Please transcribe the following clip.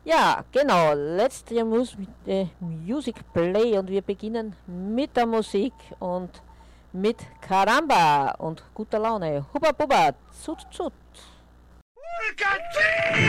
Ja, genau. Letzte Music Play und wir beginnen mit der Musik und mit Caramba und guter Laune. Hubba Bubba, zut zut.